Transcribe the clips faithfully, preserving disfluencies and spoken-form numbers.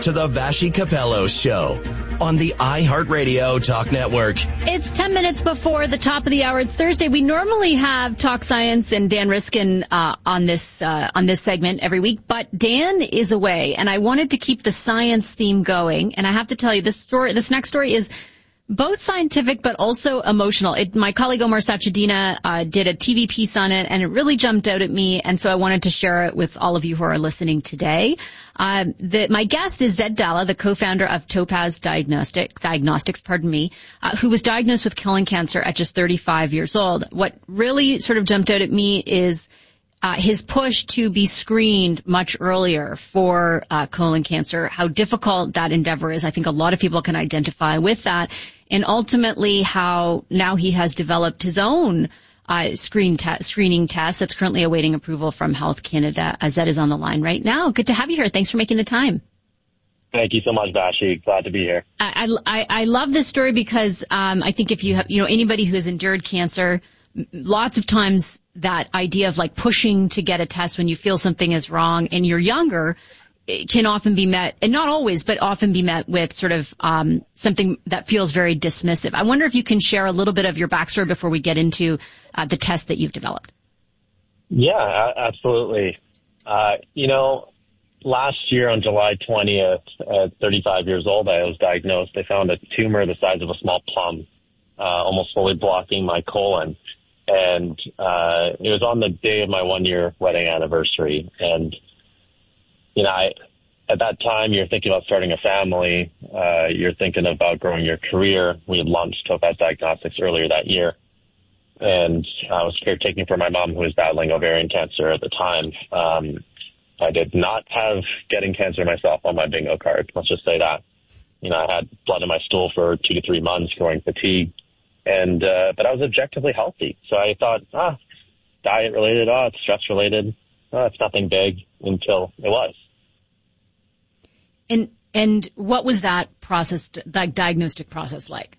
to the Vashi Capello Show on the iHeartRadio Talk Network. It's ten minutes before the top of the hour. It's Thursday. We normally have Talk Science and Dan Riskin uh, on this uh, on this segment every week, but Dan is away, and I wanted to keep the science theme going. And I have to tell you, this story, this next story is both scientific but also emotional. It, my colleague Omar Sachedina uh, did a T V piece on it, and it really jumped out at me, and so I wanted to share it with all of you who are listening today. Uh, the, my guest is Zed Dalla, the co-founder of Topaz Diagnostic, Diagnostics, pardon me, uh, who was diagnosed with colon cancer at just thirty-five years old. What really sort of jumped out at me is Uh, his push to be screened much earlier for uh, colon cancer, how difficult that endeavor is. I think a lot of people can identify with that. And ultimately how now he has developed his own uh, screen te- screening test that's currently awaiting approval from Health Canada. Zed is on the line right now. Good to have you here. Thanks for making the time. Thank you so much, Vashi. Glad to be here. I, I, I love this story because um, I think if you have, you know, anybody who has endured cancer, lots of times that idea of like pushing to get a test when you feel something is wrong and you're younger can often be met, and not always, but often be met with sort of um something that feels very dismissive. I wonder if you can share a little bit of your backstory before we get into uh, the test that you've developed. Yeah, absolutely. Uh, you know, last year on July twentieth, at thirty-five years old, I was diagnosed. They found a tumor the size of a small plum, uh, almost fully blocking my colon. And uh it was on the day of my one-year wedding anniversary. And, you know, I, at that time, you're thinking about starting a family. Uh You're thinking about growing your career. We had launched Topaz Diagnostics earlier that year. And I was caretaking for my mom, who was battling ovarian cancer at the time. Um I did not have getting cancer myself on my bingo card. Let's just say that. You know, I had blood in my stool for two to three months, growing fatigue. And, uh, but I was objectively healthy. So I thought, ah, diet related, oh, it's stress related. Oh, it's nothing big, until it was. And, and what was that process, that diagnostic process like?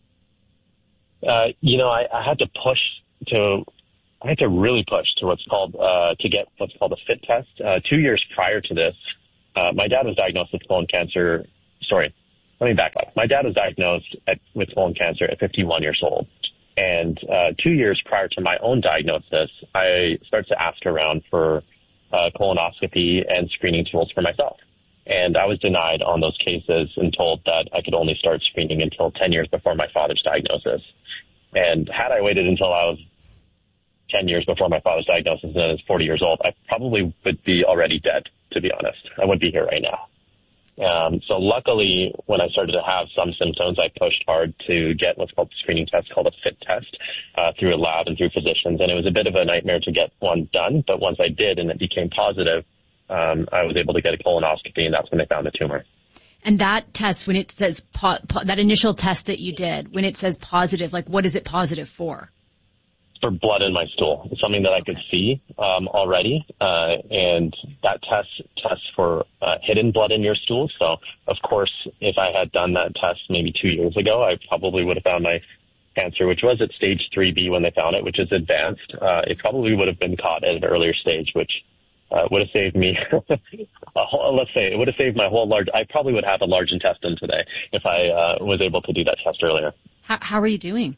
Uh, you know, I, I had to push to, I had to really push to what's called, uh, to get what's called a FIT test. Uh, two years prior to this, uh, my dad was diagnosed with colon cancer. Sorry. Let me back up. My dad was diagnosed at, with colon cancer at fifty-one years old. And uh, two years prior to my own diagnosis, I started to ask around for uh, colonoscopy and screening tools for myself. And I was denied on those cases and told that I could only start screening until ten years before my father's diagnosis. And had I waited until I was ten years before my father's diagnosis and I was forty years old, I probably would be already dead, to be honest. I wouldn't be here right now. Um, so luckily, when I started to have some symptoms, I pushed hard to get what's called a screening test called a FIT test uh, through a lab and through physicians. And it was a bit of a nightmare to get one done. But once I did and it became positive, um, I was able to get a colonoscopy, and that's when they found the tumor. And that test, when it says po- po- that initial test that you did, when it says positive, like what is it positive for? For blood in my stool. It's something that I could see um, already, uh, and that test tests for uh, hidden blood in your stool. So, of course, if I had done that test maybe two years ago, I probably would have found my cancer, which was at stage three B when they found it, which is advanced. Uh, it probably would have been caught at an earlier stage, which uh, would have saved me, a whole, let's say, it would have saved my whole large, I probably would have a large intestine today if I uh, was able to do that test earlier. How, how are you doing?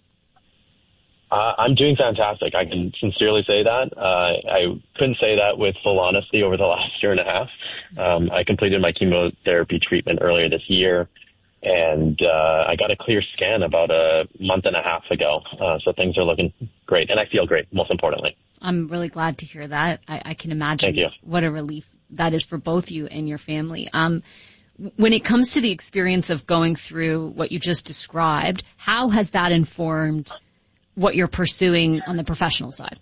Uh, I'm doing fantastic. I can sincerely say that. Uh, I couldn't say that with full honesty over the last year and a half. Um, I completed my chemotherapy treatment earlier this year, and uh, I got a clear scan about a month and a half ago. Uh, so things are looking great, and I feel great, most importantly. I'm really glad to hear that. I, I can imagine what a relief that is for both you and your family. Um, when it comes to the experience of going through what you just described, how has that informed what you're pursuing on the professional side?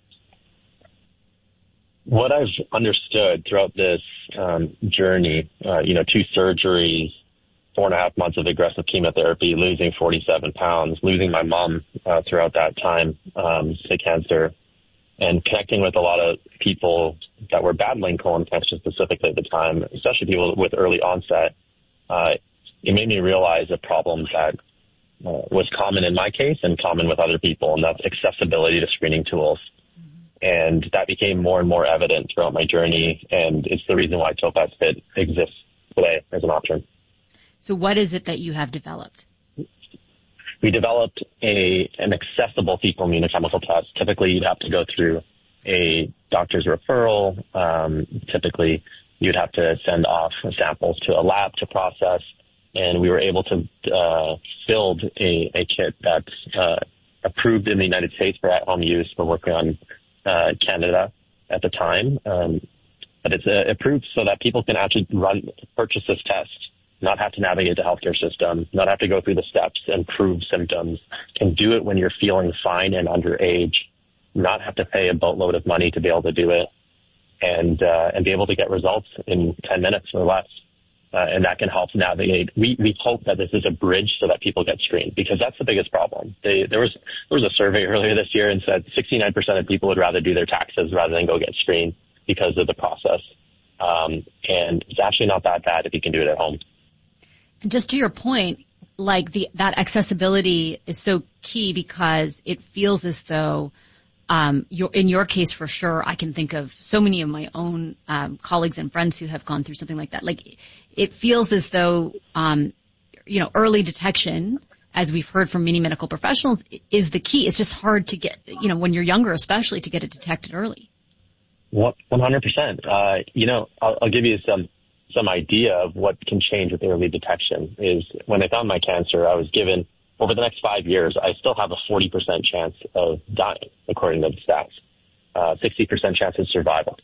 What I've understood throughout this um, journey, uh, you know, two surgeries, four and a half months of aggressive chemotherapy, losing forty-seven pounds, losing my mom uh, throughout that time um, to cancer, and connecting with a lot of people that were battling colon cancer specifically at the time, especially people with early onset, uh, it made me realize a problem that Uh, was common in my case and common with other people, and that's accessibility to screening tools. Mm-hmm. And that became more and more evident throughout my journey, and it's the reason why Topaz Fit exists today as an option. So what is it that you have developed? We developed a an accessible fecal immunochemical test. Typically, you'd have to go through a doctor's referral. Um, typically, you'd have to send off samples to a lab to process. And we were able to uh, build a, a kit that's uh, approved in the United States for at-home use. We're working on uh, Canada at the time. Um, but it's uh, approved so that people can actually run, purchase this test, not have to navigate the healthcare system, not have to go through the steps and prove symptoms, can do it when you're feeling fine and underage, not have to pay a boatload of money to be able to do it, and uh, and be able to get results in ten minutes or less. Uh, and that can help navigate. We we hope that this is a bridge so that people get screened, because that's the biggest problem. They, there was there was a survey earlier this year and said sixty-nine percent of people would rather do their taxes rather than go get screened because of the process. Um, and it's actually not that bad if you can do it at home. And just to your point, like the that accessibility is so key because it feels as though, um, you're, in your case for sure, I can think of so many of my own um, colleagues and friends who have gone through something like that. Like it feels as though, um, you know, early detection, as we've heard from many medical professionals, is the key. It's just hard to get, you know, when you're younger, especially, to get it detected early. one hundred percent. Uh, you know, I'll, I'll give you some. some idea of what can change with early detection. Is when I found my cancer, I was given, over the next five years, I still have a forty percent chance of dying, according to the stats, uh, sixty percent chance of survival.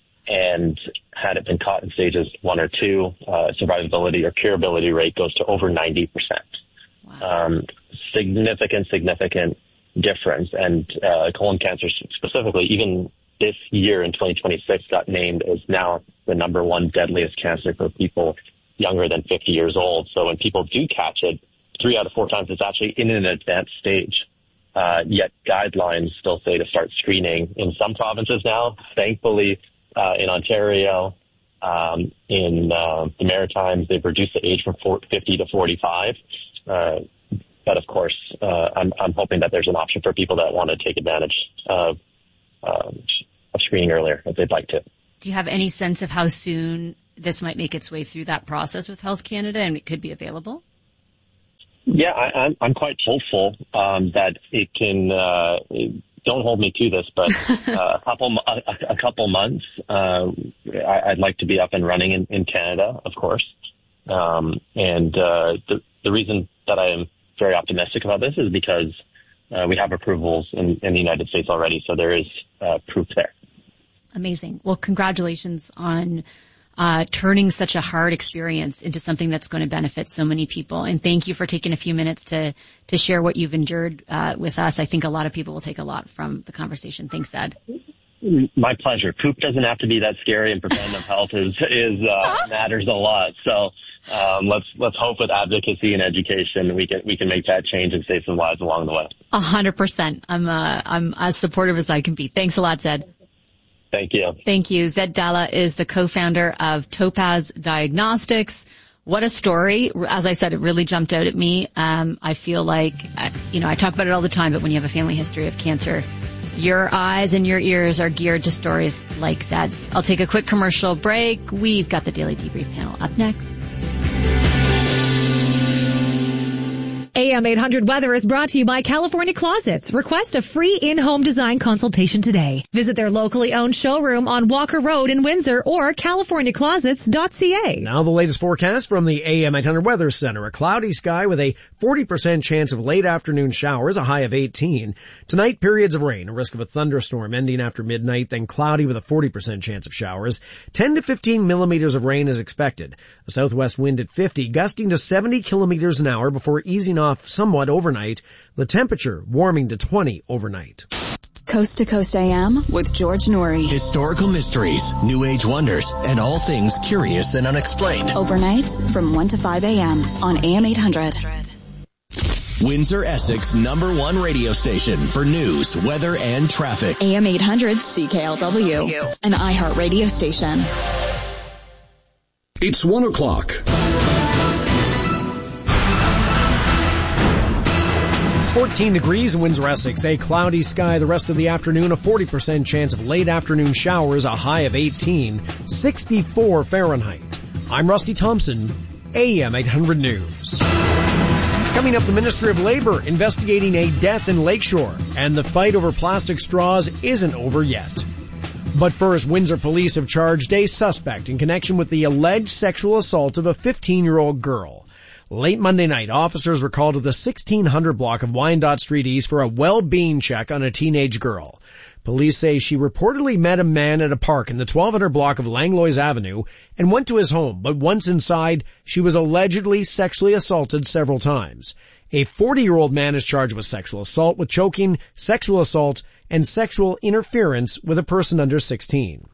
And had it been caught in stages one or two, uh, survivability or curability rate goes to over ninety percent. Wow. Um, significant, significant difference. And, uh, colon cancer specifically, even this year in twenty twenty-six got named as now the number one deadliest cancer for people younger than fifty years old. So when people do catch it, three out of four times it's actually in an advanced stage. Uh, yet guidelines still say to start screening in some provinces now. Thankfully, uh, in Ontario, um, in uh, the Maritimes, they've reduced the age from fifty to forty-five. Uh, but of course, uh, I'm, I'm hoping that there's an option for people that want to take advantage of Um, of screening earlier if they'd like to. Do you have any sense of how soon this might make its way through that process with Health Canada and it could be available? Yeah, I, I'm, I'm quite hopeful um, that it can. Uh, don't hold me to this, but uh, a couple a, a couple months. Uh, I, I'd like to be up and running in, in Canada, of course. Um, and uh, the the reason that I am very optimistic about this is because Uh, we have approvals in, in the United States already, so there is uh, proof there. Amazing. Well, congratulations on uh, turning such a hard experience into something that's going to benefit so many people. And thank you for taking a few minutes to to share what you've endured uh, with us. I think a lot of people will take a lot from the conversation. Thanks, Ed. My pleasure. Poop doesn't have to be that scary, and preventative health is is uh, matters a lot. So um, let's let's hope with advocacy and education we can we can make that change and save some lives along the way. A hundred percent. I'm uh, I'm as supportive as I can be. Thanks a lot, Zed. Thank you. Thank you. Zed Dalla is the co-founder of Topaz Diagnostics. What a story. As I said, it really jumped out at me. Um, I feel like, you know, I talk about it all the time, but when you have a family history of cancer, your eyes and your ears are geared to stories like Zed's. I'll take a quick commercial break. We've got the Daily Debrief panel up next. A M eight hundred Weather is brought to you by California Closets. Request a free in-home design consultation today. Visit their locally owned showroom on Walker Road in Windsor or california closets dot c a. Now the latest forecast from the A M eight hundred Weather Center. A cloudy sky with a forty percent chance of late afternoon showers, a high of eighteen. Tonight, periods of rain, a risk of a thunderstorm ending after midnight, then cloudy with a forty percent chance of showers. ten to fifteen millimeters of rain is expected. A southwest wind at fifty, gusting to seventy kilometers an hour before easing off somewhat overnight. The temperature warming to twenty overnight. Coast to Coast A M with George Noory. Historical mysteries, new age wonders, and all things curious and unexplained. Overnights from one to five A M on A M eight hundred. Windsor, Essex, number one radio station for news, weather, and traffic. A M eight hundred C K L W, an iHeart radio station. It's one o'clock. fourteen degrees in Windsor, Essex. A cloudy sky the rest of the afternoon. A forty percent chance of late afternoon showers. A high of eighteen. sixty-four Fahrenheit. I'm Rusty Thompson, A M eight hundred News. Coming up, the Ministry of Labor investigating a death in Lakeshore, and the fight over plastic straws isn't over yet. But first, Windsor police have charged a suspect in connection with the alleged sexual assault of a fifteen-year-old girl. Late Monday night, officers were called to the sixteen hundred block of Wyandotte Street East for a well-being check on a teenage girl. Police say she reportedly met a man at a park in the twelve hundred block of Langlois Avenue and went to his home, but once inside, she was allegedly sexually assaulted several times. A forty-year-old man is charged with sexual assault with choking, sexual assault, and sexual interference with a person under sixteen.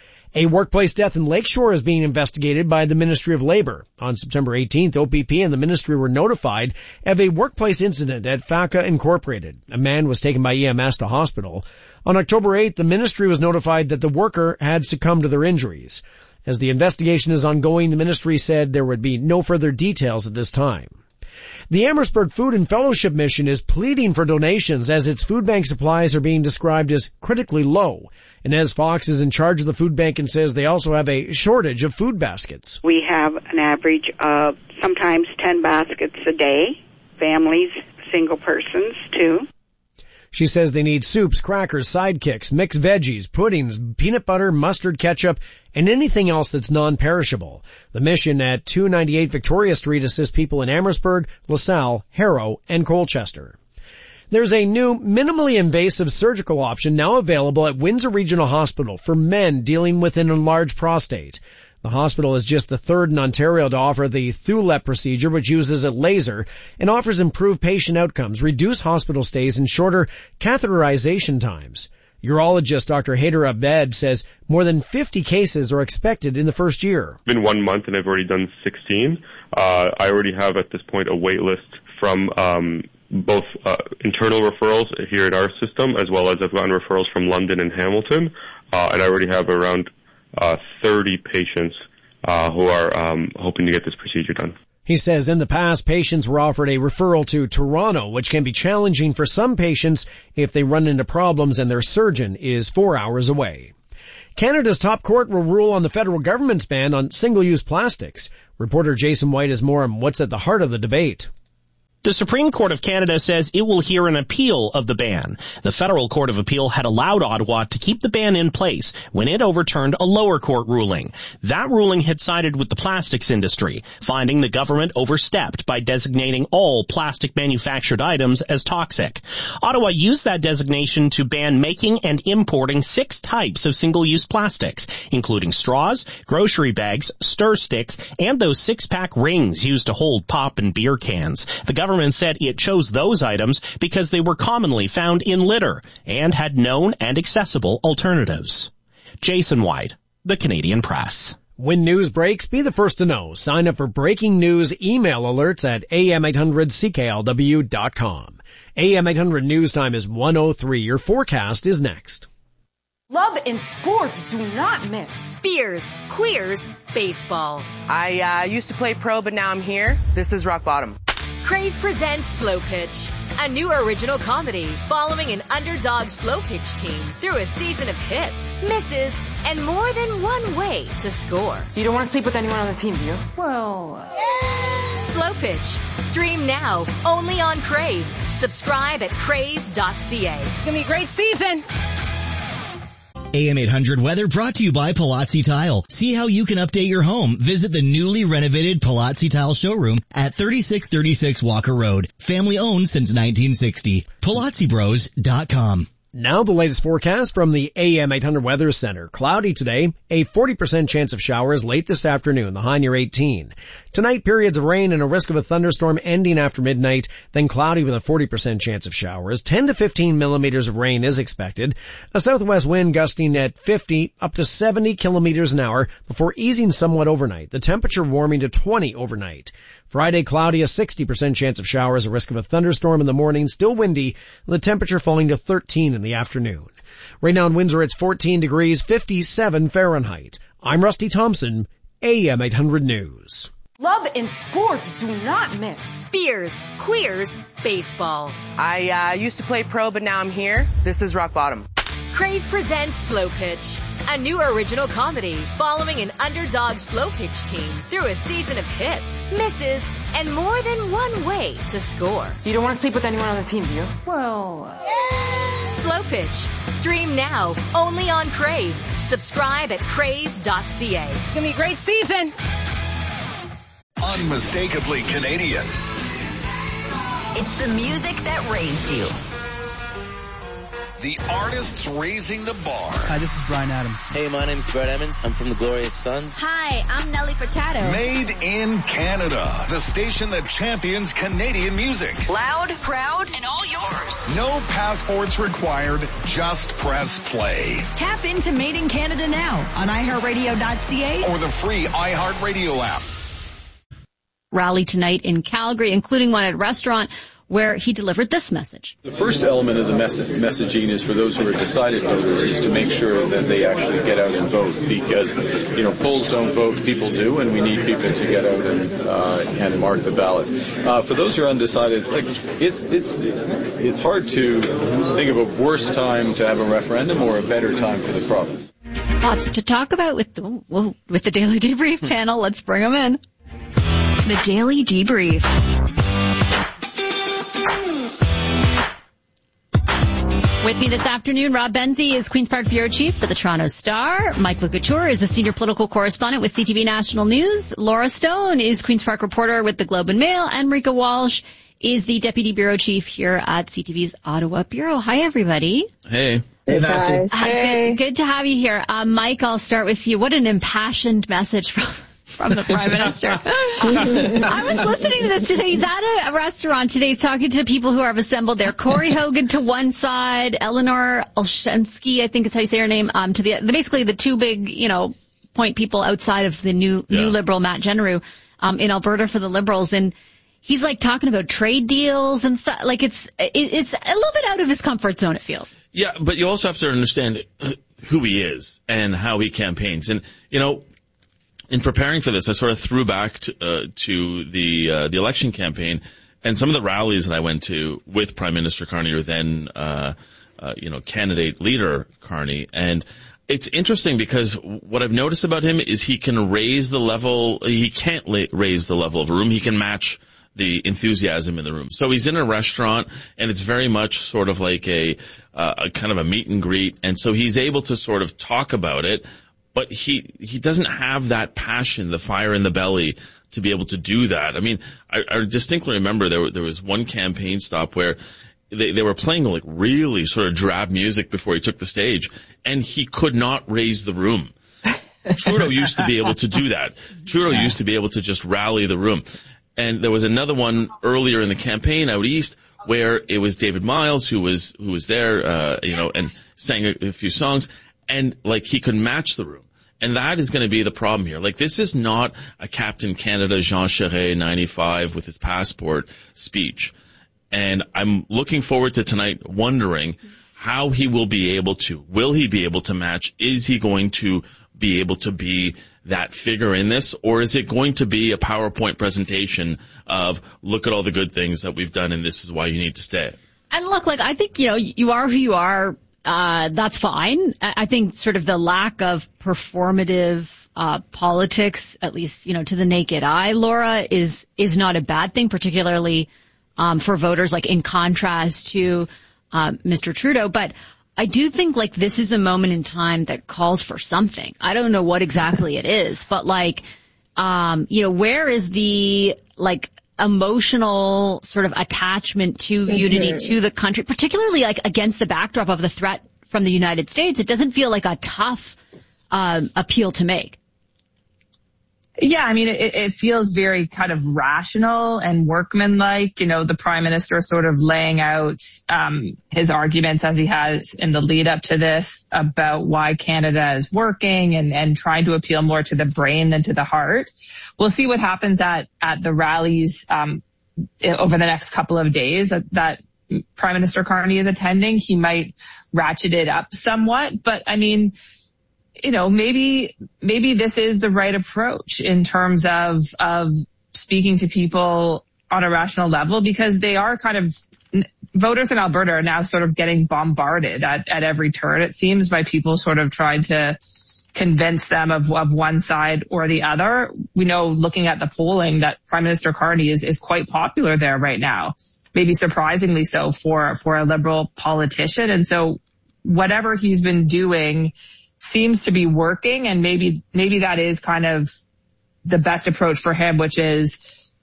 A workplace death in Lakeshore is being investigated by the Ministry of Labor. On September eighteenth, O P P and the ministry were notified of a workplace incident at F A C A Incorporated. A man was taken by E M S to hospital. On October eighth, the ministry was notified that the worker had succumbed to their injuries. As the investigation is ongoing, the ministry said there would be no further details at this time. The Amherstburg Food and Fellowship Mission is pleading for donations as its food bank supplies are being described as critically low. Inez Fox is in charge of the food bank and says they also have a shortage of food baskets. We have an average of sometimes ten baskets a day, families, single persons too. She says they need soups, crackers, sidekicks, mixed veggies, puddings, peanut butter, mustard, ketchup, and anything else that's non-perishable. The mission at two ninety-eight Victoria Street assists people in Amherstburg, LaSalle, Harrow, and Colchester. There's a new minimally invasive surgical option now available at Windsor Regional Hospital for men dealing with an enlarged prostate. The hospital is just the third in Ontario to offer the Thulep procedure, which uses a laser and offers improved patient outcomes, reduced hospital stays, and shorter catheterization times. Urologist Doctor Haider Abed says more than fifty cases are expected in the first year. It's been one month and I've already done sixteen. Uh, I already have at this point a wait list from um, both uh, internal referrals here at our system, as well as I've gotten referrals from London and Hamilton, uh, and I already have around uh, thirty patients uh, who are um, hoping to get this procedure done. He says in the past, patients were offered a referral to Toronto, which can be challenging for some patients if they run into problems and their surgeon is four hours away. Canada's top court will rule on the federal government's ban on single-use plastics. Reporter Jason White has more on what's at the heart of the debate. The Supreme Court of Canada says it will hear an appeal of the ban. The Federal Court of Appeal had allowed Ottawa to keep the ban in place when it overturned a lower court ruling. That ruling had sided with the plastics industry, finding the government overstepped by designating all plastic manufactured items as toxic. Ottawa used that designation to ban making and importing six types of single-use plastics, including straws, grocery bags, stir sticks, and those six-pack rings used to hold pop and beer cans. The government government said it chose those items because they were commonly found in litter and had known and accessible alternatives. Jason White, The Canadian Press. When news breaks, be the first to know. Sign up for breaking news email alerts at A M eight hundred C K L W dot com. A M eight hundred news time is one oh three. Your forecast is next. Love and sports do not mix. Beers, queers, baseball. I uh, used to play pro, but now I'm here. This is rock bottom. Crave presents Slow Pitch, a new original comedy following an underdog slow pitch team through a season of hits, misses, and more than one way to score. You don't want to sleep with anyone on the team, do you? Well... Yeah. Slow Pitch. Stream now, only on Crave. Subscribe at crave dot c a. It's going to be a great season. A M eight hundred weather brought to you by Palazzi Tile. See how you can update your home. Visit the newly renovated Palazzi Tile showroom at thirty-six thirty-six Walker Road. Family owned since nineteen sixty. Palazzi Bros dot com. Now the latest forecast from the A M eight hundred Weather Center. Cloudy today, a forty percent chance of showers late this afternoon, the high near eighteen. Tonight, periods of rain and a risk of a thunderstorm ending after midnight, then cloudy with a forty percent chance of showers. ten to fifteen millimeters of rain is expected. A southwest wind gusting at fifty up to seventy kilometers an hour before easing somewhat overnight. The temperature warming to twenty overnight. Friday, cloudy, a sixty percent chance of showers, a risk of a thunderstorm in the morning, still windy, the temperature falling to thirteen in the afternoon. Right now in Windsor, it's fourteen degrees, fifty-seven Fahrenheit. I'm Rusty Thompson, A M eight hundred News. Love and sports do not mix. Beers, queers, baseball. I uh, used to play pro, but now I'm here. This is rock bottom. Crave presents Slow Pitch, a new original comedy following an underdog slow pitch team through a season of hits, misses, and more than one way to score. You don't want to sleep with anyone on the team, do you? Well, Slow Pitch. Stream now, only on Crave. Subscribe at crave dot c a. It's going to be a great season. Unmistakably Canadian. It's the music that raised you. The artists raising the bar. Hi, this is Bryan Adams. Hey, my name's Brett Emmons. I'm from the Glorious Sons. Hi, I'm Nelly Furtado. Made in Canada. The station that champions Canadian music. Loud, proud, and all yours. No passports required. Just press play. Tap into Made in Canada now on i heart radio dot c a or the free iHeartRadio app. Rally tonight in Calgary, including one at a restaurant where he delivered this message. The first element of the message, messaging is for those who are decided voters is to make sure that they actually get out and vote, because, you know, polls don't vote, people do, and we need people to get out and uh, and mark the ballots. Uh, for those who are undecided, like it's it's it's hard to think of a worse time to have a referendum or a better time for the province. Lots to talk about with the, well, with the Daily Debrief panel. Let's bring them in. The Daily Debrief. With me this afternoon, Rob Benzie is Queen's Park Bureau Chief for the Toronto Star. Mike Couture is a senior political correspondent with C T V National News. Laura Stone is Queen's Park reporter with the Globe and Mail. And Marika Walsh is the Deputy Bureau Chief here at C T V's Ottawa Bureau. Hi, everybody. Hey. Hey, guys. Uh, hey. Good, good to have you here. Uh, Mike, I'll start with you. What an impassioned message from... from the Prime Minister. I was listening to this today. He's at a, a restaurant today. He's talking to people who have assembled there. Corey Hogan to one side, Eleanor Olszewski, I think is how you say her name, um, to the basically the two big, you know, point people outside of the new yeah. new Liberal Matt Genereux um, in Alberta for the Liberals, and he's like talking about trade deals and stuff. Like it's it, it's a little bit out of his comfort zone. It feels. Yeah, but you also have to understand who he is and how he campaigns, and you know. In preparing for this, I sort of threw back to, uh, to the uh, the election campaign and some of the rallies that I went to with Prime Minister Carney, or then uh, uh, you know candidate leader Carney. And it's interesting because what I've noticed about him is he can raise the level. He can't la- raise the level of a room. He can match the enthusiasm in the room. So he's in a restaurant, and it's very much sort of like a, uh, a kind of a meet and greet, and so he's able to sort of talk about it. But he, he doesn't have that passion, the fire in the belly to be able to do that. I mean, I, I distinctly remember there, there was one campaign stop where they, they were playing like really sort of drab music before he took the stage, and he could not raise the room. Trudeau used to be able to do that. Trudeau yeah. used to be able to just rally the room. And there was another one earlier in the campaign out east where it was David Miles who was, who was there, uh, you know, and sang a, a few songs. And, like, he could match the room. And that is going to be the problem here. Like, this is not a Captain Canada Jean Charest ninety-five with his passport speech. And I'm looking forward to tonight wondering how he will be able to. Will he be able to match? Is he going to be able to be that figure in this? Or is it going to be a PowerPoint presentation of, look at all the good things that we've done and this is why you need to stay? And look, like, I think, you know, you are who you are. Uh, that's fine. I think sort of the lack of performative, uh, politics, at least, you know, to the naked eye, Laura, is, is not a bad thing, particularly, um, for voters, like in contrast to, um, Mister Trudeau. But I do think like this is a moment in time that calls for something. I don't know what exactly it is, but like, um, you know, where is the, like, emotional sort of attachment to mm-hmm. unity to the country, particularly like against the backdrop of the threat from the United States? It doesn't feel like a tough um, appeal to make. Yeah, I mean, it, it feels very kind of rational and workmanlike. You know, the Prime Minister sort of laying out um, his arguments as he has in the lead up to this about why Canada is working and, and trying to appeal more to the brain than to the heart. We'll see what happens at, at the rallies um, over the next couple of days that, that Prime Minister Carney is attending. He might ratchet it up somewhat, but I mean, you know, maybe, maybe this is the right approach in terms of, of speaking to people on a rational level, because they are kind of, voters in Alberta are now sort of getting bombarded at, at every turn, it seems, by people sort of trying to convince them of, of one side or the other. We know, looking at the polling, that Prime Minister Carney is, is quite popular there right now, maybe surprisingly so for, for a Liberal politician. And so whatever he's been doing seems to be working, and maybe, maybe that is kind of the best approach for him, which is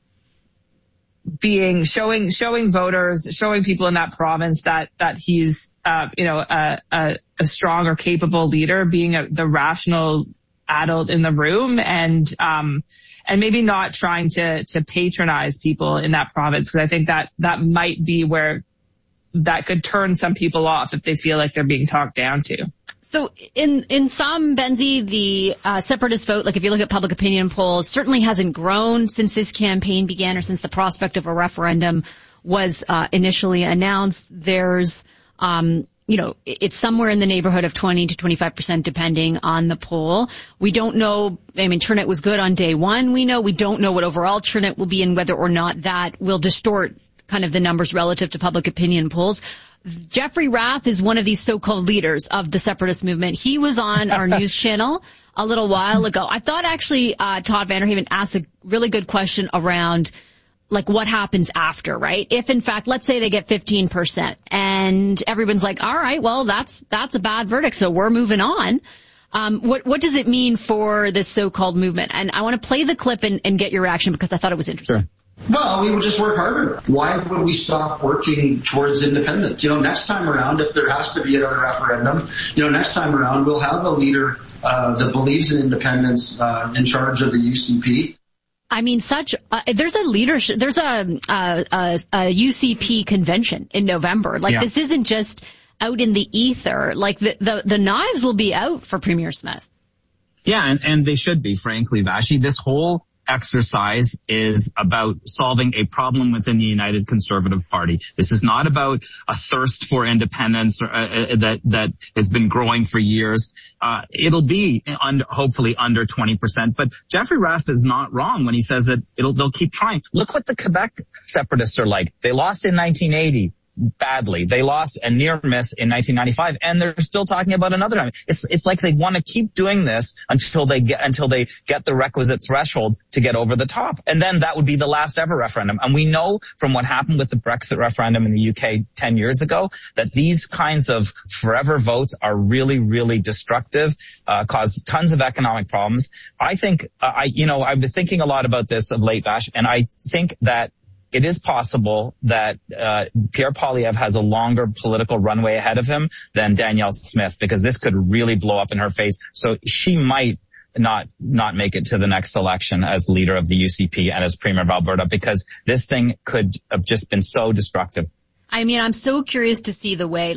being, showing, showing voters, showing people in that province that, that he's, uh, you know, a, a, a strong or capable leader, being a, the rational adult in the room, and, um, and maybe not trying to, to patronize people in that province, because I think that, that might be where that could turn some people off if they feel like they're being talked down to. So in, in some, Benzie, the uh, separatist vote, like if you look at public opinion polls, certainly hasn't grown since this campaign began, or since the prospect of a referendum was uh, initially announced. There's, um, you know, it's somewhere in the neighborhood of twenty to twenty-five percent depending on the poll. We don't know, I mean, turnout was good on day one, we know. We don't know what overall turnout will be and whether or not that will distort kind of the numbers relative to public opinion polls. Jeffrey Rath is one of these so-called leaders of the separatist movement. He was on our news channel a little while ago. I thought actually uh Todd Vanderhaven asked a really good question around like what happens after, right? If in fact, let's say they get fifteen percent and everyone's like, all right, well, that's that's a bad verdict, so we're moving on. Um, what what does it mean for this so-called movement? And I want to play the clip and, and get your reaction, because I thought it was interesting. Sure. Well, we would just work harder. Why would we stop working towards independence? You know, next time around, if there has to be another referendum, you know, next time around, we'll have a leader uh, that believes in independence uh, in charge of the U C P. I mean, such, uh, there's a leadership, there's a, a, a, a U C P convention in November. Like, yeah. This isn't just out in the ether. Like, the, the, the knives will be out for Premier Smith. Yeah, and, and they should be, frankly, Vashi. This whole exercise is about solving a problem within the United Conservative Party. This is not about a thirst for independence or, uh, that that has been growing for years. Uh, it'll be under, hopefully under twenty percent. But Jeffrey Rath is not wrong when he says that it'll they'll keep trying. Look what the Quebec separatists are like. They lost in nineteen eighty. Badly. They lost a near miss in nineteen ninety-five, and they're still talking about another time. It's it's like they want to keep doing this until they get until they get the requisite threshold to get over the top, and then that would be the last ever referendum. And we know from what happened with the Brexit referendum in the U K ten years ago that these kinds of forever votes are really, really destructive, uh, cause tons of economic problems. I think uh, I you know I've been thinking a lot about this of late, Vash, and I think that it is possible that uh Pierre Poilievre has a longer political runway ahead of him than Danielle Smith, because this could really blow up in her face. So she might not not make it to the next election as leader of the U C P and as Premier of Alberta, because this thing could have just been so destructive. I mean, I'm so curious to see the way